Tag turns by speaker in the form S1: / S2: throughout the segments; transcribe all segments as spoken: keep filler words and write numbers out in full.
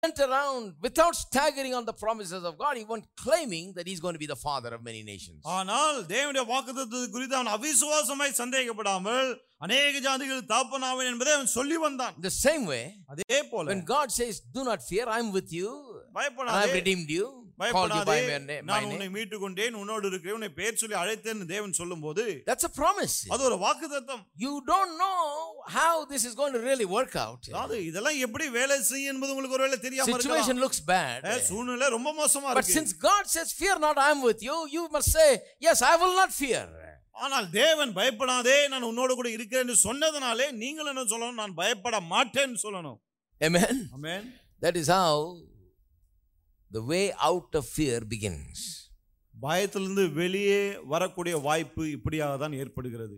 S1: went around without staggering on the promises of God. He went claiming that he's going to be the father of many nations.
S2: ஆனால் தேவனுடைய வாக்குத்தத்தத்தை குறித்து அவன் அவிசுவாசமாய் சந்தேகப்படாமல் அநேக ஜாதிகள் தகப்பனாவேன் என்பதை அவன் சொல்லி வந்தான்.
S1: The same way,
S2: அதே போல
S1: when God says, "Do not fear, I am with you. I have redeemed you, called you by my name."
S2: நான் உன்னை மீட்டு கொண்டேன், உன்னோடு இருக்கிறேன், உன்னை பெயர் சொல்லி அழைத்தேன் தேவன் சொல்லும்போது,
S1: that's a promise.
S2: அது ஒரு வாக்குத்தத்தம்.
S1: You don't know how this is going to really work out.
S2: அது இதெல்லாம் எப்படி வேலை செய்யும் என்பது உங்களுக்கு ஒருவேளை தெரியாம இருக்கலாம்.
S1: Situation looks bad.
S2: சூழ்நிலை ரொம்ப மோசமா இருக்கு.
S1: But since God says, "Fear not, I am with you," you must say, "Yes, I will not fear."
S2: ஆனால் தேவன் பயப்படாதே நான் உன்னோடு கூட இருக்கிறேன் என்று சொன்னதனாலே நீங்கள் என்ன சொல்லணும்? நான் பயப்பட மாட்டேன்னு சொல்லணும்.
S1: Amen.
S2: Amen.
S1: That is how the way out of fear begins.
S2: பயத்திலிருந்து வெளியே வரக்கூடிய வாய்ப்பு இப்படியாக தான் ஏற்படுகிறது.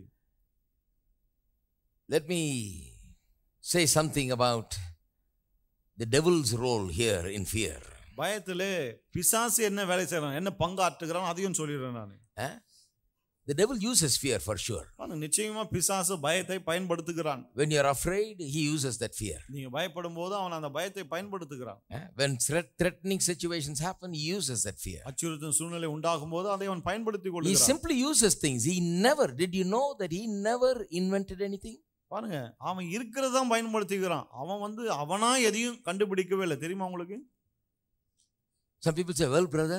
S1: Let me say something about the devil's role here in fear.
S2: பயத்திலே பிசாசு என்ன வேலை செய்றான், என்ன பங்காற்றுகிறான் அதையும் சொல்லிடுறேன் நான்.
S1: Eh? The devil uses fear for sure.
S2: ஆனா நிச்சயமா பிசாசு பயத்தை பயன்படுத்துகிறான்.
S1: When you are afraid, he uses that fear.
S2: நீங்க பயப்படும்போது அவன் அந்த பயத்தை பயன்படுத்துகிறான்.
S1: Eh? When threat, threatening situations happen, he uses that fear.
S2: அச்சுறுத்தும் சூழ்நிலை உண்டாகும்போது அதை அவன் பயன்படுத்திக்
S1: He
S2: கொள்கிறான்.
S1: simply uses things. He never, did you know that he never invented anything?
S2: பாருங்க, அவன் இருக்கிறத தான் பயன்படுத்திக்கிறான். அவன் வந்து அவனா எதையும் கண்டுபிடிக்கவே இல்லை. தெரியுமா உங்களுக்கு?
S1: Some people say, "Well, brother,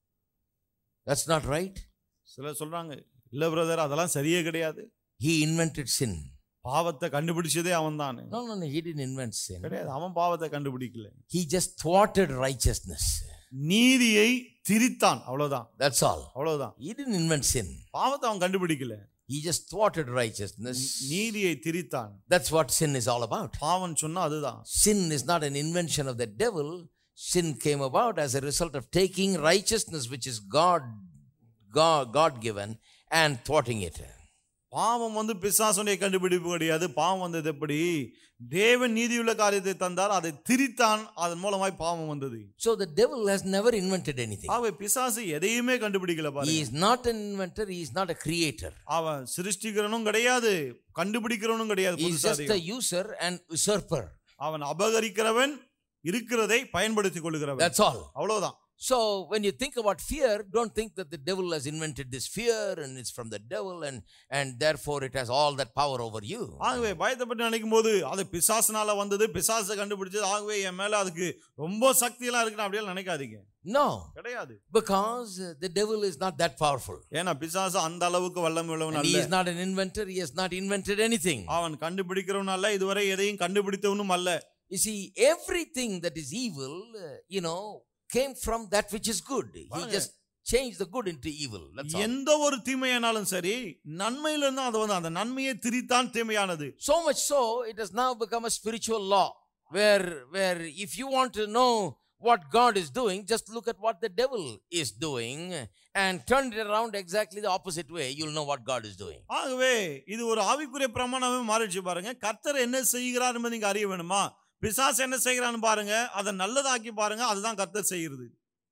S1: that's not right."
S2: சிலர் சொல்றாங்க, இல்ல பிரதர் அதெல்லாம் சரியே கிடையாது.
S1: He invented sin.
S2: பாவத்தை கண்டுபிடிச்சதே அவன் தான்.
S1: No, no, no, he didn't invent sin.
S2: கிடையாது, அவன் பாவத்தை கண்டுபிடிக்கல.
S1: He just thwarted righteousness.
S2: நீதியை திரித்தான், அவ்வளவுதான்.
S1: That's all.
S2: அவ்வளவுதான்.
S1: He didn't invent sin.
S2: பாவத்தை அவன் கண்டுபிடிக்கல.
S1: He just thwarted righteousness.
S2: நீதியை திரித்தான்.
S1: That's what sin is all about.
S2: பாவம் சொன்னா அதுதான்.
S1: Sin is not an invention of the devil. Sin came about as a result of taking righteousness, which is God, God, God given, and thwarting it.
S2: பாவம் வந்து பிசாசுடைய கண்டுபிடிப்பு கிடையாது. பாவம் வந்தது எப்படி? தேவன் நீதியுள்ள காரியத்தை தந்தார், அதை திரித்தான், அதன் மூலமாய் பாவம் வந்தது.
S1: So the devil has never invented anything.
S2: அவன் பிசாசு எதையுமே கண்டுபிடிக்கல பாருங்க.
S1: He is not an inventor, he is not a creator.
S2: அவன் சிருஷ்டிக்கிறவனும் கிடையாது, கண்டுபிடிக்கிறவனும் கிடையாது.
S1: He is just a user and usurper.
S2: அவன் அபகரிக்கிறவன், இருக்கிறதை பயன்படுத்திக் கொள்கிறவன்.
S1: That's all.
S2: அவ்வளவுதான்.
S1: So when you think about fear, don't think that the devil has invented this fear and it's from the devil and and therefore it has all that power over you.
S2: ஆகவே பயத்தை பற்றி நினைக்கும் போது அது பிசாசுனால வந்தது, பிசாசை கண்டுபிடிச்சது, ஆகவே என் மேல அதுக்கு ரொம்ப சக்தி எல்லாம் இருக்குன்னு அப்படியே நினைக்காதீங்க.
S1: No,
S2: கிடையாது.
S1: because the devil is not that powerful.
S2: ஏன்னா பிசாசு அந்த அளவுக்கு வல்லமை உள்ளவன் அல்ல.
S1: He is not an inventor, he has not invented anything.
S2: அவன் கண்டுபிடிக்கிறவன் அல்ல, இதுவரை எதையும் கண்டுபிடித்தவனும் அல்ல.
S1: You see, everything that is evil, you know, came from that which is good. He just changed the good into evil. That's all.
S2: எந்த ஒரு தீமையானாலும் சரி, நன்மையில இருந்து அது வந்து அந்த நன்மையை திரித்தான் தீமையானது.
S1: So much so, it has now become a spiritual law where where if you want to know what God is doing, just look at what the devil is doing and turn it around exactly the opposite way, you'll know what God is doing.
S2: ஆகவே இது ஒரு ஆவிக்குரிய பிரமாணமே மாறிச்சு பாருங்க. கர்த்தர் என்ன செய்கிறார் என்பதை நீங்க அறிய வேணுமா? பிசாசு என்ன செய்கிறான்னு பாருங்க, அதை நல்லதாக்கி பாருங்க, அதுதான் கர்த்தர் செய்கிறது.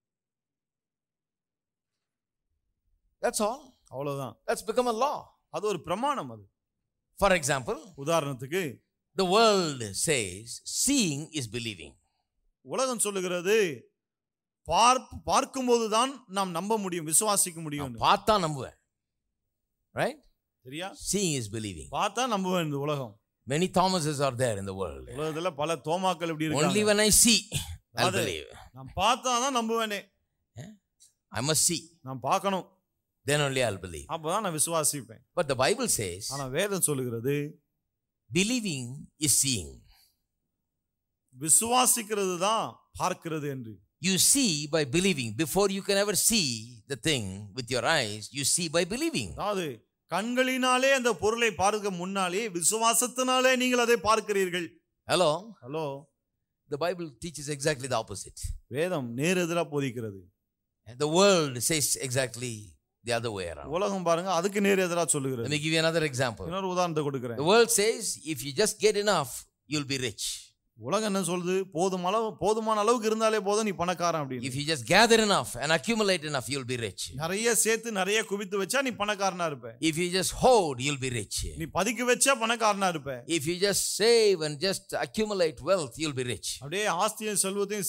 S1: That's all.
S2: அவ்வளவுதான்.
S1: That's become a law.
S2: அது ஒரு பிரமாணம். அது
S1: For example,
S2: உதாரணத்துக்கு
S1: the world says seeing is believing.
S2: உலகம் சொல்லுகிறது பார்க்கும்போது தான் நாம் நம்ப முடியும், விசுவாசிக்க முடியும்.
S1: பார்த்தா நம்புவேன். Right?
S2: சரியா?
S1: Seeing is believing.
S2: பார்த்தா நம்புவேன். இந்த உலகம்.
S1: Many Thomases are there in the world.
S2: உலகத்துல பல தோமாக்கள் இப்படி இருக்காங்க.
S1: Only when I see, I believe.
S2: நான் பார்த்தா தான் நம்புவேனே.
S1: I must see.
S2: நான் பார்க்கணும்.
S1: Then only I'll believe.
S2: அப்பதான் நான் விசுவாசிப்பேன்.
S1: But the Bible says,
S2: ஆனா வேதம் சொல்லுகிறது
S1: believing is seeing.
S2: விசுவாசிக்கிறது தான் பார்க்கிறது என்று.
S1: You see by believing. Before you can ever see the thing with your eyes, you see by believing.
S2: அதாவது கண்களினாலே அந்த பொருளை பார்க்க முன்னாலே விசுவாசத்தினாலே நீங்கள் அதை பார்க்கிறீர்கள்.
S1: Hello?
S2: Hello?
S1: The Bible teaches exactly the opposite.
S2: வேதம் நேர் எதிரா போதிக்கிறது.
S1: The world says exactly the other way around.
S2: உலகம் பாருங்க அதுக்கு நேர் எதிரா சொல்லுகிறது.
S1: Let me give you another example.
S2: இன்னொரு உதாரணத்தை கொடுக்கிறேன்.
S1: The world says if you just get enough, you'll be rich.
S2: உலகம் என்ன சொல்லுது? போதும் அளவு போதுமான அளவுக்கு இருந்தாலே போதும் நீ பணக்காரன் அப்படின்னு.
S1: If you just gather enough and accumulate enough, you'll be rich.
S2: நிறைய சேர்த்து நிறைய குவித்து வச்சா நீ பணக்காரனா இருப்ப.
S1: If you just hoard, you'll be rich.
S2: நீ பதுக்கி வச்சா பணக்காரனா இருப்ப.
S1: If you just save and just accumulate wealth, you'll be rich.
S2: அப்படியே ஆஸ்தியும் செல்வத்தையும்